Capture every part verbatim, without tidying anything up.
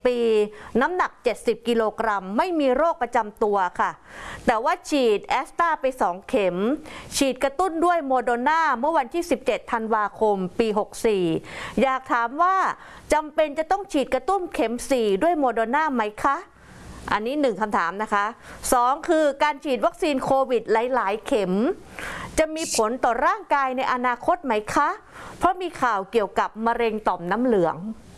ปีน้ำหนักเจ็ดสิบกิโลกรัมไม่มีโรคประจำตัวค่ะแต่ว่าฉีดแอสตราไปสองเข็มฉีดกระตุ้นด้วยโมโดนาเมื่อวันที่สิบเจ็ดธันวาคมปีหกสี่อยากถามว่าจำเป็นจะต้องฉีดกระตุ้นเข็มสี่ด้วยโมโดนาไหมคะอันนี้หนึ่งคำถามนะคะสองคือการฉีดวัคซีนโควิดหลายๆเข็มจะมีผลต่อร่างกายในอนาคตไหมคะเพราะมีข่าวเกี่ยวกับมะเร็งต่อมน้ำเหลือง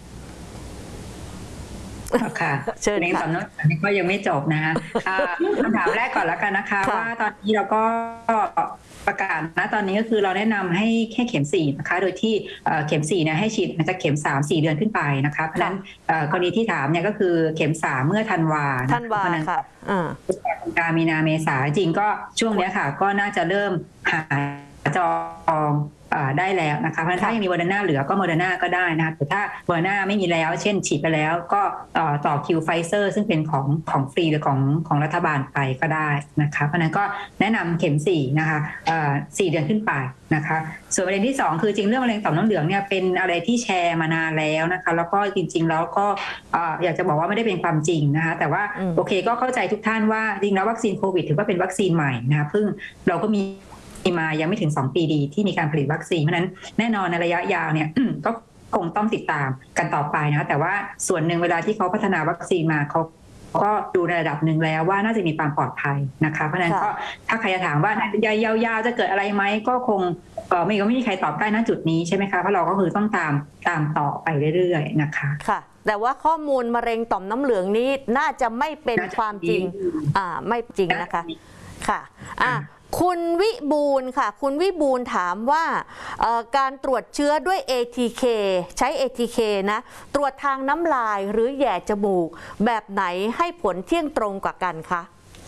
ค่ะเชิญค่ะตอนนี้ก็ยังไม่จบนะคะคำถามแรกก่อนแล้วกันนะคะว่าตอนนี้เราก็ประกาศนะตอนนี้ก็คือเราแนะนำให้แค่เข็มสี่นะคะโดยที่เข็มสี่เนี่ยให้ฉีดมันจะเข็มสามสี่เดือนขึ้นไปนะคะเพราะฉะนั้นกรณีที่ถามเนี่ยก็คือเข็มสามเมื่อธันวาธันวาค่ะกามีนาเมษาจริงก็ช่วงนี้ค่ะก็น่าจะเริ่มหาจองได้แล้วนะคะเพราะถ้ายังมีโมเดอร์นาเหลือก็โมเดอร์นาก็ได้นะคะแต่ถ้าโมเดอร์นาไม่มีแล้วเช่นฉีดไปแล้วก็ต่อคิวไฟเซอร์ซึ่งเป็นของของฟรีหรือของของรัฐบาลไปก็ได้นะคะเพราะนั้นก็แนะนำเข็มสี่นะคะสี่เดือนขึ้นไปนะคะส่วนประเด็นที่สองคือจริงเรื่องมะเร็งต่อมน้ำเหลืองเนี่ยเป็นอะไรที่แชร์มานานแล้วนะคะแล้วก็จริงๆแล้วก็อยากจะบอกว่าไม่ได้เป็นความจริงนะคะแต่ว่าโอเคก็เข้าใจทุกท่านว่าจริงแล้ววัคซีนโควิดถือว่าเป็นวัคซีนใหม่นะคะเพิ่งเราก็มีมายังไม่ถึงสองปีดีที่มีการผลิตวัคซีนเพราะนั้นแน่นอนในระยะยาวเนี่ย ก็คงต้องติดตามกันต่อไปนะแต่ว่าส่วนหนึ่งเวลาที่เขาพัฒนาวัคซีนมาเขาก็ดูในระดับหนึ่งแล้วว่าน่าจะมีความปลอดภัยนะคะเพราะนั้นก็ถ้าใครจะถามว่ายาวๆจะเกิดอะไรไหมก็คงไม่ก็ไม่มีใครตอบได้ณจุดนี้ใช่ไหมคะเพราะเราก็คือต้องตามตามต่อไปเรื่อยๆนะคะค่ะแต่ว่าข้อมูลมะเร็งต่อมน้ำเหลืองนี้น่าจะไม่เป็นความจริงอ่าไม่จริงนะคะค่ะอ่าคุณวิบูลย์ค่ะคุณวิบูลย์ถามว่าการตรวจเชื้อด้วย เอ ที เค ใช้ เอ ที เค นะตรวจทางน้ำลายหรือแย่จมูกแบบไหนให้ผลเที่ยงตรงกว่ากันคะ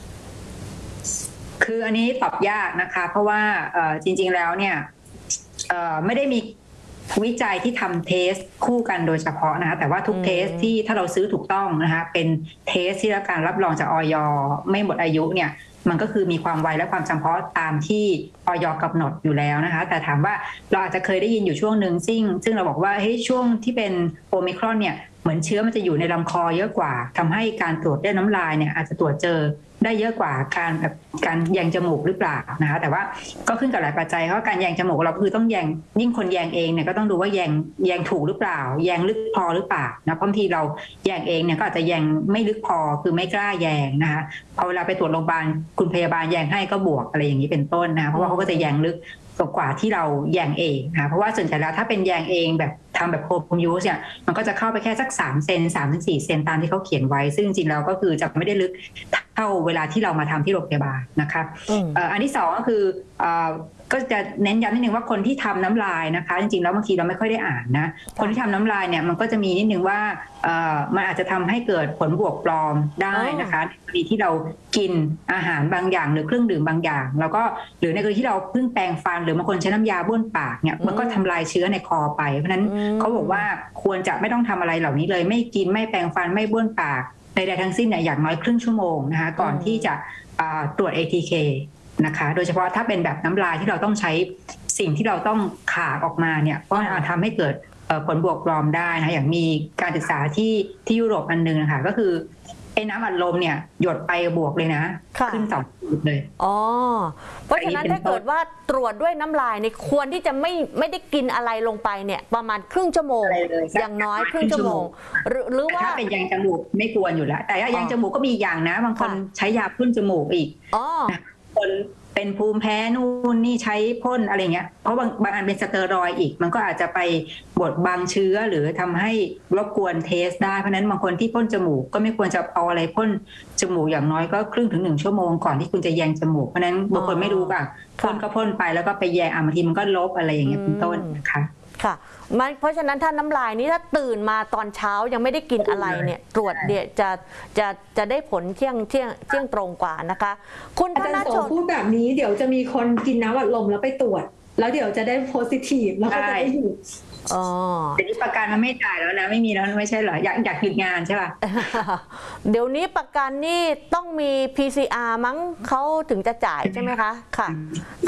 คืออันนี้ตอบยากนะคะเพราะว่าจริงๆแล้วเนี่ยไม่ได้มีวิจัยที่ทำเทสคู่กันโดยเฉพาะนะคะแต่ว่าทุกเทสที่ถ้าเราซื้อถูกต้องนะคะเป็นเทสที่ได้การรับรองจากอย.ไม่หมดอายุเนี่ยมันก็คือมีความไวและความจำเพาะตามที่อย.กำหนดอยู่แล้วนะคะแต่ถามว่าเราอาจจะเคยได้ยินอยู่ช่วงหนึ่งซึ่งซึ่งเราบอกว่าเฮ้ยช่วงที่เป็นโอมิครอนเนี่ยเหมือนเชื้อมันจะอยู่ในลำคอเยอะกว่าทำให้การตรวจด้วยน้ำลายเนี่ยอาจจะตรวจเจอได้เยอะกว่าการแบบการแยงจมูกหรือเปล่านะคะแต่ว่าก็ขึ้นกับหลายปัจจัยเพราะการแยงจมูกเราคือต้องแยงยิ่งคนแยงเองเนี่ยก็ต้องดูว่าแยงแยงถูกหรือเปล่าแยงลึกพอหรือเปล่านะเพราะบางทีเราแยงเองเนี่ยก็อาจจะแยงไม่ลึกพอคือไม่กล้าแยงนะคะพอเวลาไปตรวจโรงพยาบาลคุณพยาบาลแยงให้ก็บวกอะไรอย่างนี้เป็นต้นนะเพราะว่าเขาก็จะแยงลึกกว่าที่เราแยงเองนะเพราะว่าส่วนใหญ่แล้วถ้าเป็นแยงเองแบบทำแบบโฮมยูสเนี่ยมันก็จะเข้าไปแค่สักสามเซนสามถึงสี่เซนตามที่เขาเขียนไว้ซึ่งจริงๆแล้วก็คือจะไม่ได้ลึกเท่าเวลาที่เรามาทำที่โรงพยาบาลนะคะอันที่สองก็คือก็จะเน้นย้ำนิดนึงว่าคนที่ทำน้ำลายนะคะจริงๆแล้วบางทีเราไม่ค่อยได้อ่านนะคนที่ทำน้ำลายเนี่ยมันก็จะมีนิดนึงว่ามันอาจจะทำให้เกิดผลบวกปลอมได้นะคะในกรณีที่เรากินอาหารบางอย่างหรือเครื่องดื่มบางอย่างแล้วก็หรือในกรณีที่เราเพิ่งแปรงฟันหรือบางคนใช้น้ำยาบ้วนปากเนี่ยมันก็ทำลายเชื้อในคอไปเพราะฉะนั้นเขาบอกว่าควรจะไม่ต้องทำอะไรเหล่านี้เลยไม่กินไม่แปรงฟันไม่บ้วนปากใดๆทั้งสิ้นเนี่ยอย่างน้อยครึ่งชั่วโมงนะคะก่อนที่จะตรวจ เอ ที เค นะคะโดยเฉพาะถ้าเป็นแบบน้ำลายที่เราต้องใช้สิ่งที่เราต้องขากออกมาเนี่ยก็อาจทำให้เกิดผลบวกปลอมได้นะอย่างมีการศึกษาที่ที่ยุโรปอันนึงนะคะก็คือไอ้น้ำอัดลมเนี่ยหยดไปบวกเลยนะขึ้นสองจุดเลยอ๋อเพราะฉะนั้นถ้าเกิดว่าตรวจด้วยน้ำลายเนี่ยควรที่จะไม่ไม่ได้กินอะไรลงไปเนี่ยประมาณครึ่งชั่วโมงอย่างน้อยครึ่งชั่วโมงหรือว่าถ้าเป็นยางจมูกไม่ควรอยู่แล้วแต่ยางจมูกก็มีอย่างนะบางคนใช้ยาพ่นจมูกอีกคนเป็นภูมิแพ้นู่นนี่ใช้พ่นอะไรเงี้ยเพราะบางบางอันเป็นสเตียรอยด์อีกมันก็อาจจะไปบดบังเชื้อหรือทำให้รบกวนเทสได้เพราะนั้นบางคนที่พ่นจมูกก็ไม่ควรจะเอาอะไรพ่นจมูกอย่างน้อยก็ครึ่งถึงหนึ่งชั่วโมงก่อนที่คุณจะแยงจมูกเพราะนั้นบางคนไม่รู้ป่ะพ่นก็พ่นไปแล้วก็ไปแยงอ่ะบางทีมันก็ลบอะไรอย่างเงี้ยเป็นต้นนะคะค่ะมันเพราะฉะนั้นถ้าน้ำลายนี้ถ้าตื่นมาตอนเช้ายังไม่ได้กินอะไรเนี่ยตรวจเดี๋ยวจะจะจะได้ผลเที่ยงเที่ยงเที่ยงตรงกว่านะคะคุณธนชมพูดแบบนี้เดี๋ยวจะมีคนกินน้ำอัดลมแล้วไปตรวจแล้วเดี๋ยวจะได้โพสิทีฟแล้วก็จะได้หยุดอ๋อเดี๋ยวนี้ประกันมันไม่จ่ายแล้วนะไม่มีแล้วไม่ใช่เหรออยากอยากหยุดงานใช่ป่ะเดี๋ยวนี้ประกันนี่ต้องมี พี ซี อาร์ มั้งเขาถึงจะจ่ายใช่ไหมคะค่ะค่ะ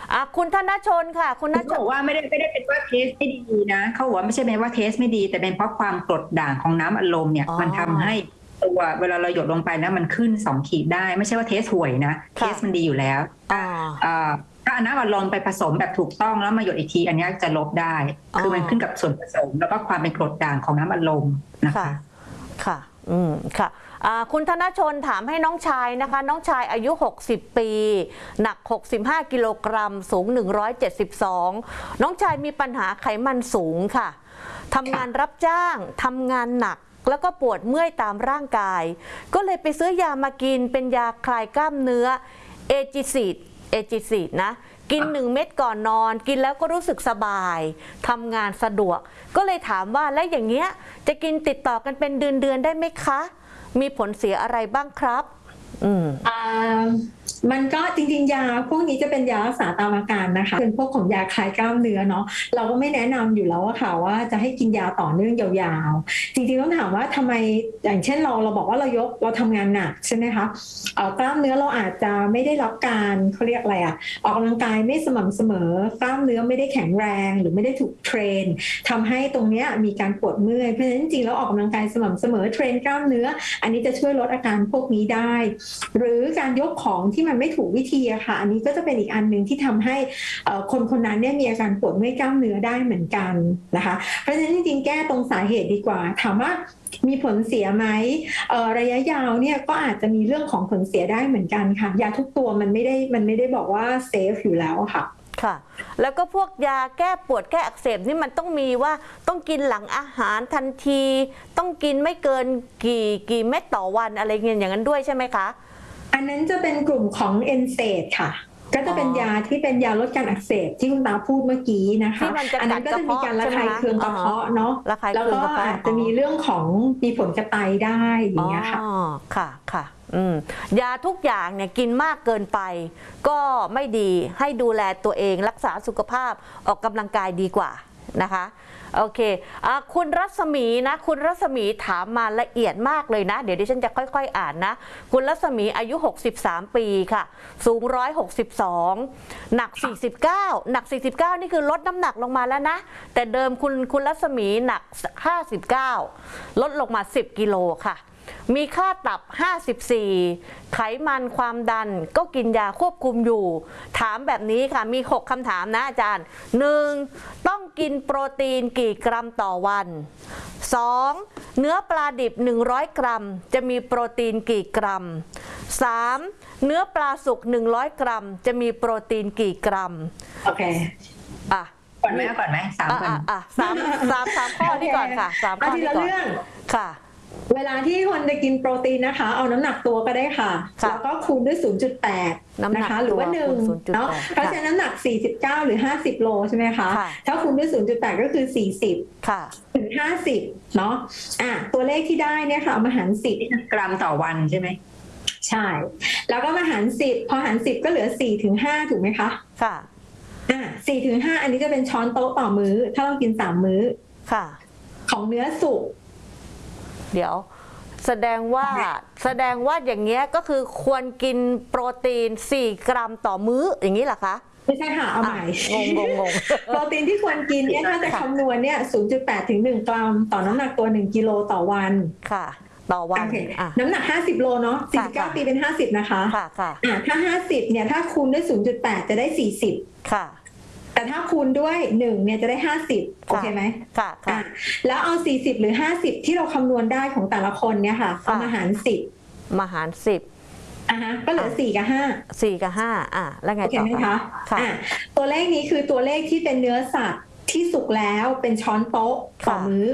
อ่ะคุณธนชนค่ะ คุณธนชเขานบอกว่าไม่ได้ไม่ได้เป็นว่าเทสไม่ดีนะเขาบอกว่าไม่ใช่เป็นว่าเทสไม่ดีแต่เป็นเพราะความกรดด่างของน้ำอัดลมเนี่ยอ๋อมันทำให้ตัวเวลาเราหยดลงไปนะมันขึ้นสองขีดได้ไม่ใช่ว่าเทสห่วยนะเทสมันดีอยู่แล้วอ่าอ่าถ้าเอาน้ำอัดลมไปผสมแบบถูกต้องแล้วมาหยดอีกทีอันนี้จะลบได้อ๋อคือมันขึ้นกับส่วนผสมแล้วก็ความเป็นกรดด่างของน้ำอัดลมนะคะค่ะ ค่ะ อืม ค่ะอ่าคุณธนชนถามให้น้องชายนะคะ น้องชายอายุ หกสิบ ปี หนัก หกสิบห้า กิโลกรัม สูง หนึ่งร้อยเจ็ดสิบสอง น้องชายมีปัญหาไขมันสูงค่ะทำงานรับจ้างทำงานหนัก แล้วก็ปวดเมื่อยตามร่างกาย ก็เลยไปซื้อยามากินเป็นยาคลายกล้ามเนื้อเอจิซีดเอจิซีดนะ กินหนึ่งเม็ดก่อนนอน กินแล้วก็รู้สึกสบายทำงานสะดวก ก็เลยถามว่าแล้วอย่างเงี้ยจะกินติดต่อกันเป็นเดือนๆได้ไหมคะ มีผลเสียอะไรบ้างครับ อืมอ่ามันก็จริงๆยาพวกนี้จะเป็นยารักษาตามอาการนะคะเป็นพวกของยาคลายกล้ามเนื้อเนาะเราก็ไม่แนะนำอยู่แล้วอะค่ะว่าจะให้กินยาต่อเนื่องยาวๆจริงๆต้องถามว่าทำไมอย่างเช่นเราเราบอกว่าเรายกเราทำงานหนักใช่ไหมคะเอ่อกล้ามเนื้อเราอาจจะไม่ได้รับการเขาเรียกอะไรอะออกกำลังกายไม่สม่ำเสมอกล้ามเนื้อไม่ได้แข็งแรงหรือไม่ได้ถูกเทรนทำให้ตรงเนี้ยมีการปวดเมื่อยเพราะฉะนั้นจริงๆแล้วออกกำลังกายสม่ำเสมอเทรนกล้ามเนื้ออันนี้จะช่วยลดอาการพวกนี้ได้หรือการยกของที่มันไม่ถูกวิธีอะค่ะอันนี้ก็จะเป็นอีกอันหนึ่งที่ทำให้คนคนนั้นเนี่ยมีอาการปวดเมื่อยกล้ามเนื้อได้เหมือนกันนะคะเพราะฉะนั้นจริงๆแก้ตรงสาเหตุดีกว่าถามว่ามีผลเสียไหมระยะยาวเนี่ยก็อาจจะมีเรื่องของผลเสียได้เหมือนกันค่ะยาทุกตัวมันไม่ได้มันไม่ได้บอกว่าเซฟอยู่แล้วค่ะค่ะแล้วก็พวกยาแก้ปวดแก้อักเสบนี่มันต้องมีว่าต้องกินหลังอาหารทันทีต้องกินไม่เกินกี่กี่เม็ดต่อวันอะไรเงี้ยอย่างนั้นด้วยใช่ไหมคะอันนั้นจะเป็นกลุ่มของเอนเซดค่ะก็จะเป็นยาที่เป็นยาลดการอักเสบที่คุณตาพูดเมื่อกี้นะคะอันนั้นก็จะมีการระคายเคืองกระเพาะเนาะแล้วก็อาจจะมีเรื่องของมีผลกระไตได้อย่างเงี้ยค่ะอ๋อค่ะค่ะอืมยาทุกอย่างเนี่ยกินมากเกินไปก็ไม่ดีให้ดูแลตัวเองรักษาสุขภาพออกกำลังกายดีกว่านะคะโอเคอ่ะคุณรัศมีนะคุณรัศมีถามมาละเอียดมากเลยนะเดี๋ยวดิฉันจะค่อยๆอ่านนะคุณรัศมีอายุหกสิบสามปีค่ะสูงหนึ่งร้อยหกสิบสองหนักสี่สิบเก้าหนักสี่สิบเก้านี่คือลดน้ำหนักลงมาแล้วนะแต่เดิมคุณคุณรัศมีหนักห้าสิบเก้าลดลงมาสิบกิโลค่ะมีค่าตับห้าสิบสี่ไขมันความดันก็กินยาควบคุมอยู่ถามแบบนี้ค่ะมีหกคำถามนะอาจารย์ หนึ่ง ต้องกินโปรตีนกี่กรัมต่อวัน สอง เนื้อปลาดิบหนึ่งร้อยกรัมจะมีโปรตีนกี่กรัม สาม เนื้อปลาสุกหนึ่งร้อยกรัมจะมีโปรตีนกี่กรัมโอเคอ่ะก่อนไหมก่อนไหมสามก่อนอ่ะสามสามสามข้อนี้ก่อนค่ะสามข้อนี้ก่อนค่ะเวลาที่คนจะกินโปรตีนนะคะเอาน้ำหนักตัวก็ได้ค่ะแล้วก็คูณด้วย ศูนย์จุดแปด นะคะหรือว่าหนึ่งเนาะเพราะฉะนั้นน้ำหนักสี่สิบเก้าหรือห้าสิบโลใช่ไหมคะถ้าคูณด้วย ศูนย์จุดแปด ก็คือสี่สิบค่ะถึงห้าสิบเนาะอ่ะตัวเลขที่ได้เนี่ยค่ะเอามาหารสิบกรัมต่อวันใช่ไหมใช่แล้วก็มาหารสิบพอหารสิบก็เหลือสี่ถึงห้าถูกไหมคะค่ะอ่ะสี่ถึงห้าอันนี้จะเป็นช้อนโต๊ะต่อมื้อถ้าเรากินสามมื้อค่ะของเนื้อสุกเดี๋ยวแสดงว่าแสดงว่าอย่างเงี้ยก็คือควรกินโปรตีนสี่กรัมต่อมื้ออย่างนี้เหรอคะไม่ใช่ค่ะเอาใหม่งงงงโปรตีนที่ควรกินเนี่ยถ้าจะคำนวณเนี่ย ศูนย์จุดแปด ถึงหนึ่งกรัมต่อน้ำหนักตัวหนึ่งกิโลต่อวันค่ะต่อวันน้ำหนักห้าสิบโลเนาะสี่สิบเก้าตีเป็นห้าสิบนะคะค่ะค่ะอ่าถ้าห้าสิบเนี่ยถ้าคูณด้วย ศูนย์จุดแปด จะได้สี่สิบค่ะแต่ถ้าคูณด้วยหนึ่งเนี่ยจะได้ห้าสิบโอเคไหมค่ะค่ะแล้วเอาสี่สิบหรือห้าสิบที่เราคำนวณได้ของแต่ละคนเนี่ยค่ะเอามาหารสิบมาหารสิบอ่ะฮะก็เหลือสี่กับห้าสี่กับห้าอ่ะแล้วไงต่อคะค่ะตัวเลขนี้คือตัวเลขที่เป็นเนื้อสัตว์ที่สุกแล้วเป็นช้อนโต๊ะต่อมื้อ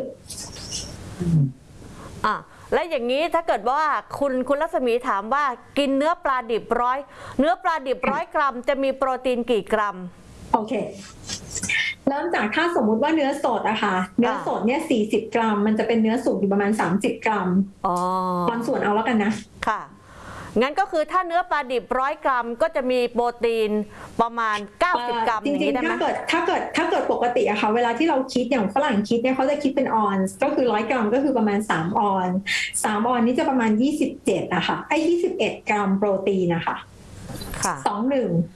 อ่ะและอย่างนี้ถ้าเกิดว่าคุณคุณรัศมีถามว่ากินเนื้อปลาดิบร้อยเนื้อปลาดิบร้อยกรัมจะมีโปรตีนกี่กรัมโอเคเริ่มจากถ้าสมมุติว่าเนื้อสดอะค่ะเนื้อสดเนี่ยสี่สิบกรัมมันจะเป็นเนื้อสุกอยู่ประมาณสามสิบกรัมอ๋อตอนส่วนเอาแล้วกันนะค่ะงั้นก็คือถ้าเนื้อปลาดิบร้อยกรัมก็จะมีโปรตีนประมาณเก้าสิบกรัมจริงๆถ้าเกิดถ้าเกิดถ้าเกิดปกติอะค่ะเวลาที่เราคิดอย่างฝรั่งคิดเนี่ยเขาจะคิดเป็นออนซ์ก็คือร้อยกรัมก็คือประมาณสามออนซ์สามออนซ์นี่จะประมาณยี่สิบเจ็ดอะค่ะไอ้ยี่สิบเอ็ดกรัมโปรตีนนะคะค่ะสองหนึ่ง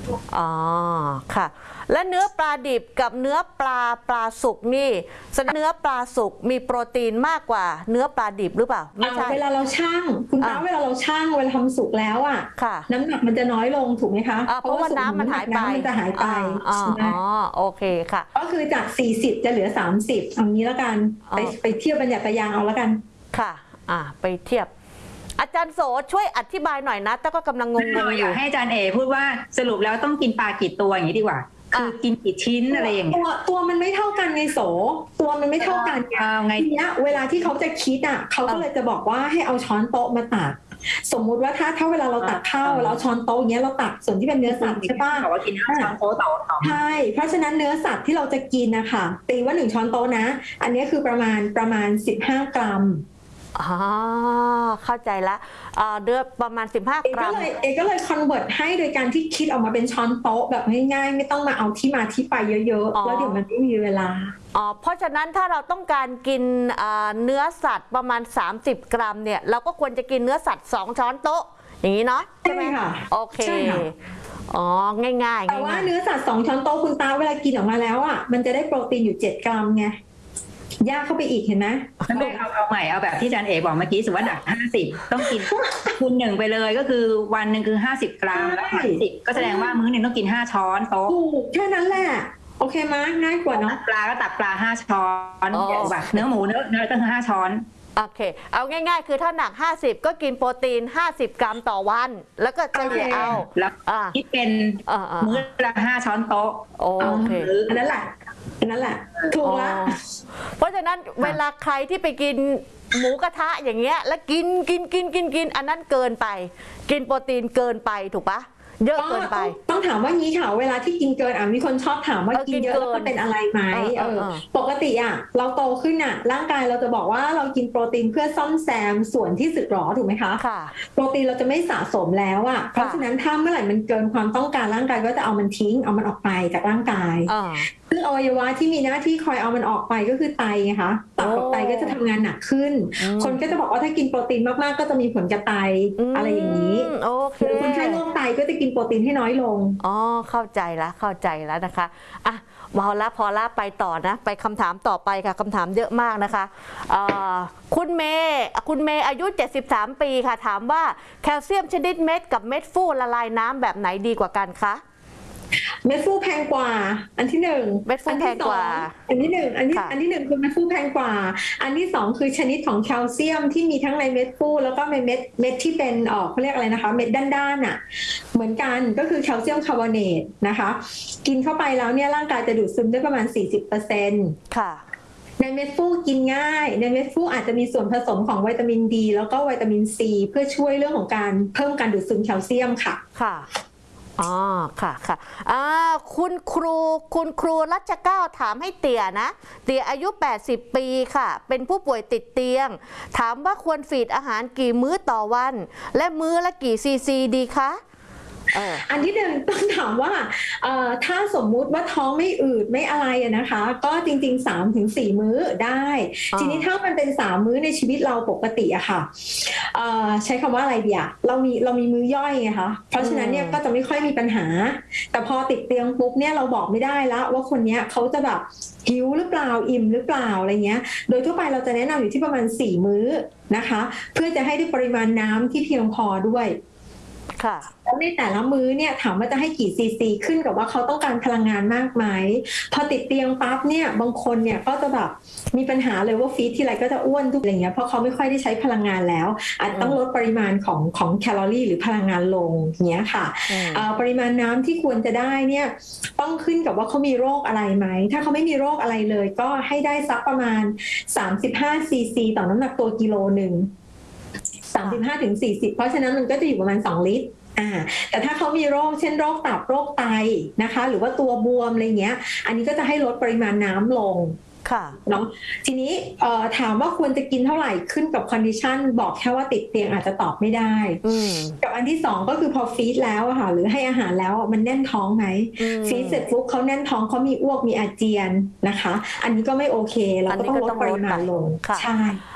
อ๋อค่ะ และเนื้อปลาดิบกับเนื้อปลาปลาสุกนี่เนื้อปลาสุกมีโปรตีนมากกว่าเนื้อปลาดิบหรือเปล่าไม่ใช่เวลาเราชั่งคุณป้าเวลาเราชั่งเวลาทำสุกแล้วอ่ะค่ะน้ำหนักมันจะน้อยลงถูกไหมคะเพราะว่าน้ำมันหายไปน้ำมันจะหายไปอ๋อใช่ไหมอ๋อโอเคค่ะก็คือจากสี่สิบจะเหลือสามสิบเอางี้แล้วกันไปไปเทียบบรรยัตยางเอาแล้วกันค่ะอ่าไปเทียบ อาจารย์โสช่วยอธิบายหน่อยนะแต่ก็กำลังงงๆออยายู่กให้อาจารย์เอพูดว่าสรุปแล้วต้องกินปลากี่ตัวอย่างนี้ดีกว่าคือกินกี่ชิ้นอะไรอย่างเงี้ยตัวตัวมันไม่เท่ากันไงโสตัวมันไม่เท่ากันไงทีเนี้ยเวลาที่เขาจะคิดอ่ะเขาก็เลยจะบอกว่าให้เอาช้อนโต๊ะมาตักสมมุติว่าถ้าถ้าเวลาเราตักข้าวเราช้อนโต๊ะอย่างเงี้ยเราตักส่วนที่เป็นเนื้อสัตว์ใช่ป่ะบอกว่ากินห้าช้อนโต๊ะต่อต่อใช่เพราะฉะนั้นเนื้อสัตว์ที่เราจะกินนะคะตีว่าหนึ่งช้อนโต๊ะนะ อันนี้คือประมาณประมาณสิบห้ากรัมอ๋อเข้าใจละเดือประมาณสิบห้ากรัมเอก็เลยเอก็เลยคอนเวิร์ตให้โดยการที่คิดออกมาเป็นช้อนโต๊ะแบบง่ายๆไม่ต้องมาเอาที่มาที่ไปเยอะๆแล้วเดี๋ยวมันไม่มีเวลาอ๋อเพราะฉะนั้นถ้าเราต้องการกินเนื้อสัตว์ประมาณสามสิบกรัมเนี่ยเราก็ควรจะกินเนื้อสัตว์สองช้อนโต๊ะอย่างนี้เนาะใช่ไหมค่ะโอเคอ๋อง่ายๆแต่ว่าเนื้อสัตว์สองช้อนโต๊ะคุณตาเวลากินออกมาแล้วอ่ะมันจะได้โปรตีนอยู่เจ็ดกรัมไงยากเข้าไปอีกเห็นไหมไม่เอาเอาใหม่เอาแบบที่อาจารย์เอกบอกเมื่อกี้สมมติว่าหนักห้าสิบต้องกินคูณหนึ่งไปเลยก็คือวันหนึ่งคือห้าสิบกรัมแล้วห้าสิบก็แสดงว่ามื้อหนึ่งต้องกินห้าช้อนโต๊ะถูกแค่นั้นแหละโอเคมั้ยง่ายกว่าเนาะปลาก็ตักปลาห้าช้อนแบบเนื้อหมูเนื้อเนื้อก็คือห้าช้อนโอเคเอาง่ายๆคือถ้าหนักห้าสิบก็กินโปรตีนห้าสิบกรัมต่อวันแล้วก็เฉลี่ยเอาแล้วคิดเป็นมื้อละห้าช้อนโต๊ะโอเคอันนั้นแหละอันนั้นแหละถูกละเพราะฉะนั้นเวลาใครที่ไปกินหมูกระทะอย่างเงี้ยแล้วกินกินกินกินกินอันนั้นเกินไปกินโปรตีนเกินไปถูกปะเยอะเกินไปต้องถามว่างี้ค่ะเวลาที่กินเกินอ่ะมีคนชอบถามว่ากินเยอะแล้วเป็นอะไรไหมเออปกติอ่ะเราโตขึ้นอ่ะร่างกายเราจะบอกว่าเรากินโปรตีนเพื่อซ่อมแซมส่วนที่สึกหรอถูกไหมคะค่ะโปรตีนเราจะไม่สะสมแล้วอ่ะเพราะฉะนั้นถ้าเมื่อไหร่มันเกินความต้องการร่างกายก็จะเอามันทิ้งเอามันออกไปจากร่างกายซึ่งอวัยวะที่มีหน้าที่คอยเอามันออกไปก็คือไตไงคะตับกับไตก็จะทำงานหนักขึ้นคนก็จะบอกว่าถ้ากินโปรตีนมากๆก็จะมีผลกับไตอะไรอย่างนี้หรือคนไข้โรคไตก็จะกินโปรตีนให้น้อยลงอ๋อเข้าใจแล้วเข้าใจแล้วนะคะอ่ะพอละพอละไปต่อนะไปคำถามต่อไปค่ะคำถามเยอะมากนะคะคุณเมย์คุณเมย์อายุเจ็ดสิบสามปีค่ะถามว่าแคลเซียมชนิดเม็ดกับเม็ดฟูละลายน้ำแบบไหนดีกว่ากันคะเม็ดฟูแพงกว่าอันที่หนึ่งเม็ดฟูแพงกว่าอันที่หนึ่งอันที่อันที่หนึ่งคือเม็ดฟูแพงกว่าอันที่สองคือชนิดของแคลเซียมที่มีทั้งในเม็ดฟูแล้วก็ในเม็ดเม็ดที่เป็นออกเขาเรียกอะไรนะคะเม็ดด้านๆอ่ะเหมือนกันก็คือแคลเซียมคาร์บอเนตนะคะกินเข้าไปแล้วเนี่ยร่างกายจะดูดซึมได้ประมาณ สี่สิบเปอร์เซ็นต์ค่ะในเม็ดฟูกินง่ายในเม็ดฟูอาจจะมีส่วนผสมของวิตามินดีแล้วก็วิตามินซีเพื่อช่วยเรื่องของการเพิ่มการดูดซึมแคลเซียมค่ะค่ะอ๋อค่ะค่ะอ่าคุณครูคุณครูรัชเก้าถามให้เตี่ยนะเตี่ยอายุแปดสิบปีค่ะเป็นผู้ป่วยติดเตียงถามว่าควรฟีดอาหารกี่มื้อต่อวันและมื้อละกี่ซีซีดีคะอันที่หนึ่งต้องถามว่าถ้าสมมุติว่าท้องไม่อืดไม่อะไรนะคะก็จริงๆ สามถึงสี่ มื้อได้ทีนี้ถ้ามันเป็นสามมื้อในชีวิตเราปกติอะค่ะใช้คำว่าอะไรดีอะเรามีเรามีมื้อย่อยไงคะเพราะฉะนั้นเนี่ยก็จะไม่ค่อยมีปัญหาแต่พอติดเตียงปุ๊บเนี่ยเราบอกไม่ได้แล้วว่าคนนี้เขาจะแบบหิวหรือเปล่าอิ่มหรือเปล่าอะไรเงี้ยโดยทั่วไปเราจะแนะนำอยู่ที่ประมาณสี่มื้อนะคะเพื่อจะให้ได้ปริมาณน้ำที่เพียงพอด้วยแล้วในแต่ละมื้อเนี่ยถามว่าจะให้กี่ซีซีขึ้นกับว่าเขาต้องการพลังงานมากไหมพอติดเตียงปั๊บเนี่ยบางคนเนี่ยก็จะแบบมีปัญหาเลยว่าฟีดทีไรก็จะอ้วนทุกอย่างเงี้ยเพราะเขาไม่ค่อยได้ใช้พลังงานแล้วอาจต้องลดปริมาณของของแคลอรี่หรือพลังงานลงเงี้ยค่ะปริมาณน้ำที่ควรจะได้เนี่ยต้องขึ้นกับว่าเขามีโรคอะไรไหมถ้าเขาไม่มีโรคอะไรเลยก็ให้ได้สักประมาณสามสิบห้าซีซีต่อน้ำหนักตัวกิโลหนึ่งสามสิบห้าถึงสี่สิบเพราะฉะนั้นมันก็จะอยู่ประมาณสองลิตรอ่าแต่ถ้าเขามีโรคเช่นโรคตับโรคไตนะคะหรือว่าตัวบวมอะไรเงี้ยอันนี้ก็จะให้ลดปริมาณน้ำลงค่ะเนาะทีนี้เอ่อถามว่าควรจะกินเท่าไหร่ขึ้นกับคอนดิชันบอกแค่ว่าติดเตียงอาจจะตอบไม่ได้กับอันที่สองก็คือพอฟีดแล้วอะค่ะหรือให้อาหารแล้วมันแน่นท้องไหมฟีดเสร็จปุ๊บเขาแน่นท้องเขามีอ้วกมีอาเจียนนะคะอันนี้ก็ไม่โอเคเราก็ต้องลดปริมาณลงใช่อ่า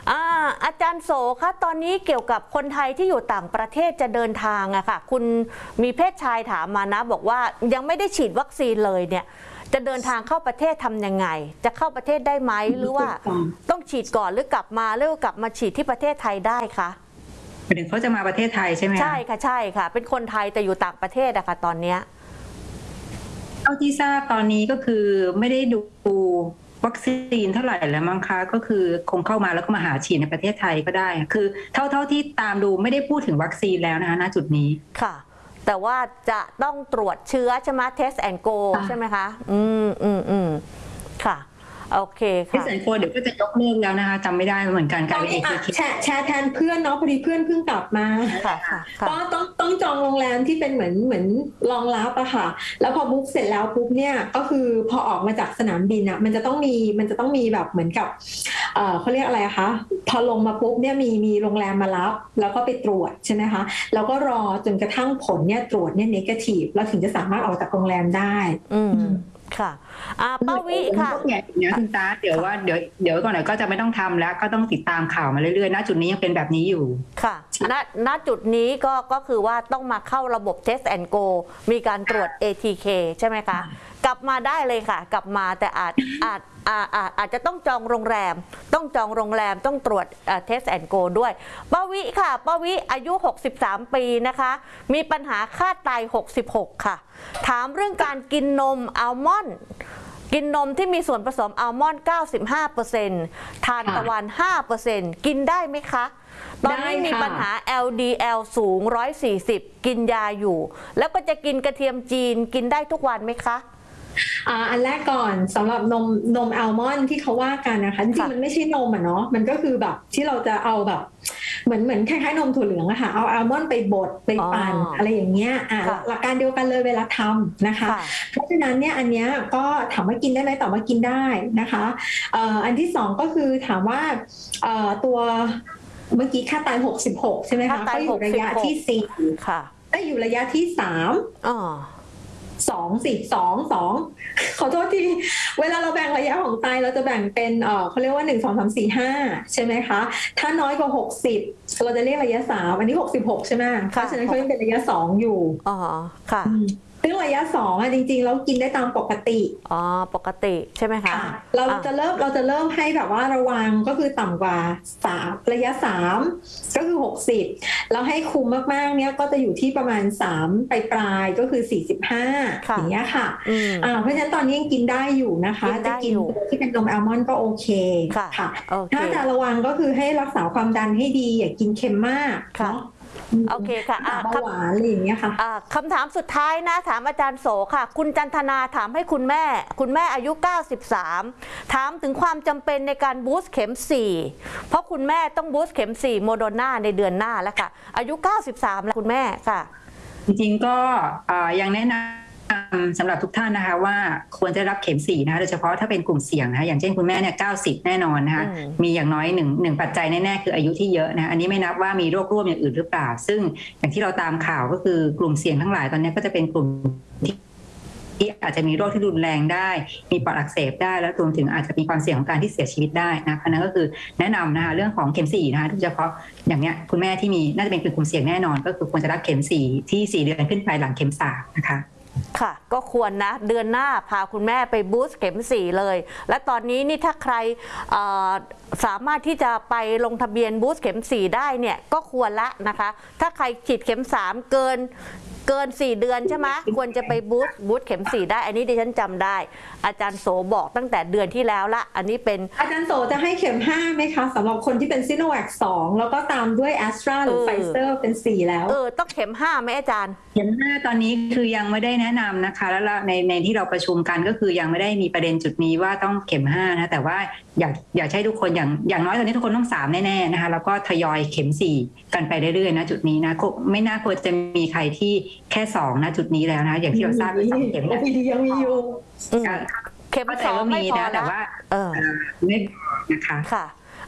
อาจารย์โสคะตอนนี้เกี่ยวกับคนไทยที่อยู่ต่างประเทศจะเดินทางอะค่ะคุณมีเพศชายถามมานะบอกว่ายังไม่ได้ฉีดวัคซีนเลยเนี่ยจะเดินทางเข้าประเทศทำยังไงจะเข้าประเทศได้ไหมหรือว่าต้องฉีดก่อนหรือกลับมาหรือกลับมาฉีดที่ประเทศไทยได้คะหมายถึงเขาจะมาประเทศไทยใช่ไหมใช่ค่ะใช่ค่ะเป็นคนไทยแต่อยู่ต่างประเทศอะค่ะตอนเนี้ยเท่าที่ทราบตอนนี้ก็คือไม่ได้ดูวัคซีนเท่าไหร่แล้วมั้งคะก็คือคงเข้ามาแล้วก็มาหาฉีดในประเทศไทยก็ได้คือเท่าเท่าที่ตามดูไม่ได้พูดถึงวัคซีนแล้วนะคะณจุดนี้ค่ะแต่ว่าจะต้องตรวจเชื้อใช่ไหม test and go ใช่ไหมคะอืมอืมอืมค่ะโอเคค่ะ test and go เดี๋ยวก็จะยกเลิกแล้วนะคะจำไม่ได้เหมือนกันกลายเป็น เอ ที เคแชร์แชร์แทนเพื่อนเนาะพอดีเพื่อนเพิ่งกลับมาค่ะค่ะก็ต้องต้องจองโรงแรมที่เป็นเหมือนเหมือนรองรับอะค่ะแล้วพอบุ๊กเสร็จแล้วปุ๊บเนี่ยก็คือพอออกมาจากสนามบินอะมันจะต้องมีมันจะต้องมีแบบเหมือนกับเอ่อเขาเรียกอะไรคะพอลงมาปุ๊บเนี่ยมีมีโรงแรมมารับแล้วก็ไปตรวจใช่ไหมคะแล้วก็รอจนกระทั่งผลเนี่ยตรวจเนี่ยเนกาทีฟแล้วถึงจะสามารถออกจากโรงแรมได้อืมค่ะอ่าป้าวิค่ะเนี่ยเดี๋ยวคุณตาเดี๋ยวว่าเดี๋ยวเดี๋ยวก่อนหน่อยก็จะไม่ต้องทำแล้วก็ต้องติดตามข่าวมาเรื่อยๆณจุดนี้ยังเป็นแบบนี้อยู่ค่ะณณจุดนี้ก็ก็คือว่าต้องมาเข้าระบบ Test and Go มีการตรวจ เอ ที เค ใช่ไหมคะกลับมาได้เลยค่ะกลับมาแต่อาจอาจอาจอาจอาจจะต้องจองโรงแรมต้องจองโรงแรมต้องตรวจ Test and Go ด้วยป้าวิค่ะป้าวิอายุหกสิบสามปีนะคะมีปัญหาค่าไตหกสิบหกค่ะถามเรื่องการกินนมอัลมอนด์กินนมที่มีส่วนผสมอัลมอนด์ เก้าสิบห้าเปอร์เซ็นต์ ทานตะวัน ห้าเปอร์เซ็นต์ กินได้ไหมคะตอนนี้มีปัญหา แอล ดี แอล สูงหนึ่งร้อยสี่สิบกินยาอยู่แล้วก็จะกินกระเทียมจีนกินได้ทุกวันไหมคะอ่าอันแรกก่อนสำหรับนมนมอัลมอนด์ที่เขาว่ากันนะคะจริงๆมันไม่ใช่นมอ่ะเนาะมันก็คือแบบที่เราจะเอาแบบเหมือนเหมือนคล้ายๆนมถั่วเหลืองอะค่ะเอาอัลมอนด์ไปบดไปปั่นอะไรอย่างเงี้ยอ่าหลักการเดียวกันเลยเวลาทำนะคะเพราะฉะนั้นเนี่ยอันเนี้ยก็ถามว่ากินได้ไหมตอบว่ากินได้นะคะเอ่ออันที่สองก็คือถามว่าเอ่อตัวเมื่อกี้ค่าไตหกสิบหกใช่ไหมคะก็อยู่ระยะที่สี่ค่ะได้อยู่ระยะที่สามอ๋อสองสิสองสองขอโทษทีเวลาเราแบ่งระยะของไตเราจะแบ่งเป็นเอ่อเขาเรียกว่าหนึ่งสองสามสี่ห้าใช่ไหมคะถ้าน้อยกว่าหกสิบเราจะเรียกระยะสามอันนี้หกสิบหกใช่ไหมเพราะฉะนั้นเขายังเป็นระยะสองอยู่อ๋อค่ะซึ่งระยะสองอ่ะจริงๆเรากินได้ตามปกติอ๋อปกติใช่ไหมคะเราจะเริ่มเราจะเริ่มให้แบบว่าระวังก็คือต่ำกว่าสามระยะสามก็คือหกสิบแล้วให้คุมมากๆเนี้ยก็จะอยู่ที่ประมาณสามปลายปลายก็คือสี่สิบห้าอย่างเงี้ยค่ะอ่าเพราะฉะนั้นตอนนี้ยังกินได้อยู่นะคะจะกินตัวที่เป็นนมอัลมอนด์ก็โอเคค่ะถ้าจะระวังก็คือให้รักษาความดันให้ดีอย่ากินเค็มมากเนาะโอเคค่ะเบาหวานอะไรอย่างเงี้ยค่ะคำถามสุดท้ายนะถามอาจารย์โสค่ะคุณจันทนาถามให้คุณแม่คุณแม่อายุเก้าสิบสามถามถึงความจำเป็นในการบูสต์เข็มสี่เพราะคุณแม่ต้องบูสต์เข็มสี่โมโดนาในเดือนหน้าแล้วค่ะอายุเก้าสิบสามแล้วคุณแม่ค่ะจริงๆก็ยังแนะนำสำหรับทุกท่านนะคะว่าควรจะรับเข็มสี่นะคะโดยเฉพาะถ้าเป็นกลุ่มเสี่ยงนะคะอย่างเช่นคุณแม่เนี่ยเก้าสิบแน่นอนนะคะมีอย่างน้อยหนึ่งหนึ่งปัจจัยแน่ๆคืออายุที่เยอะนะอันนี้ไม่นับว่ามีโรคร่วมอย่างอื่นหรือเปล่าซึ่งอย่างที่เราตามข่าวก็คือกลุ่มเสี่ยงทั้งหลายตอนนี้ก็จะเป็นกลุ่มที่ที่อาจจะมีโรคที่รุนแรงได้มีปอดอักเสบได้แล้วรวมถึงอาจจะมีความเสี่ยงของการที่เสียชีวิตได้นะเพราะนั้นก็คือแนะนำนะคะเรื่องของเข็มสี่นะคะโดยเฉพาะอย่างเนี้ยคุณแม่ที่มีน่าจะเป็นกลุ่มเสี่ยงแน่นอนก็คือควรจะรับเข็มสี่ที่สี่เดือนขึ้นไปหลังเข็มสามนะคะค่ะก็ควรนะเดือนหน้าพาคุณแม่ไปบูสต์เข็มสี่เลยและตอนนี้นี่ถ้าใครสามารถที่จะไปลงทะเบียนบูสต์เข็มสี่ได้เนี่ยก็ควรละนะคะถ้าใครฉีดเข็มสามเกินเกินสี่เดือนใช่ไหมควรจะไปบูสต์บูสต์เข็มสี่ได้อันนี้ดิฉันจำได้อาจารย์โสบอกตั้งแต่เดือนที่แล้วละอันนี้เป็นอาจารย์โสจะให้เข็มห้าไหมคะสำหรับคนที่เป็นซิโนแวคสองแล้วก็ตามด้วยแอสตราหรือไฟเซอร์เป็นสี่แล้วเออต้องเข็มห้าไหมอาจารย์เข็มห้าตอนนี้คือยังไม่ได้แนะนำนะคะแล้วในในที่เราประชุมกันก็คือยังไม่ได้มีประเด็นจุดนี้ว่าต้องเข็มห้านะแต่ว่าอยากอยากให้ทุกคนอย่างอย่างน้อยตอนนี้ทุกคนต้องสามแน่ๆนะคะแล้วก็ทยอยเข็มสี่กันไปเรื่อยๆนะจุดนี้นะไม่น่าควรจะมีใครที่แค่สองนะจุดนี้แล้วนะอย่างที่เราทราบสองเข็มแล้วพียังมีอยู่เข็มสองไม่พอนะแต่ว่าเออไม่นะคะค่ะ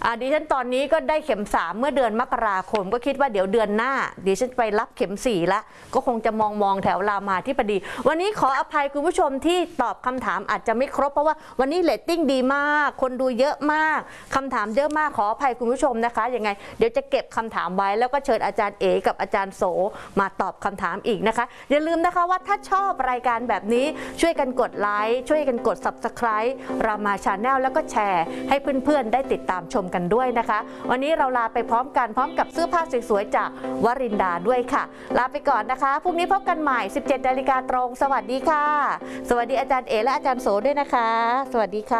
อ่าดิฉันตอนนี้ก็ได้เข็มสามเมื่อเดือนมกราคมก็คิดว่าเดี๋ยวเดือนหน้าดิฉันไปรับเข็มสี่ละก็คงจะมองมองแถวรามาธิบดีวันนี้ขออภัยคุณผู้ชมที่ตอบคำถามอาจจะไม่ครบเพราะว่าวันนี้เรตติ้งดีมากคนดูเยอะมากคำถามเยอะมากขออภัยคุณผู้ชมนะคะยังไงเดี๋ยวจะเก็บคำถามไว้แล้วก็เชิญอาจารย์เอกับอาจารย์โสมาตอบคำถามอีกนะคะอย่าลืมนะคะว่าถ้าชอบรายการแบบนี้ช่วยกันกดไลค์ช่วยกันกด ซับสไครบ์ รามาชาแนลแล้วก็แชร์ให้เพื่อนๆได้ติดตามชมกันด้วยนะคะวันนี้เราลาไปพร้อมกันพร้อมกับเสื้อผ้าสวยๆจากวรินดาด้วยค่ะลาไปก่อนนะคะพรุ่งนี้พบกันใหม่ สิบเจ็ดนาฬิกาตรงสวัสดีค่ะสวัสดีอาจารย์เอและอาจารย์โสด้วยนะคะสวัสดีค่ะ